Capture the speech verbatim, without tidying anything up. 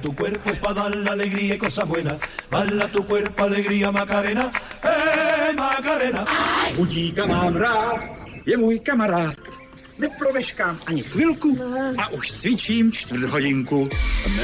tu cuerpo es para dar la alegría y cosas buenas. Baila tu cuerpo, alegría, Macarena, eh, Macarena. Budíka mám rád, je můj kamarád. Nepromeškám ani chvilku a už cvičím čtvrt hodinku.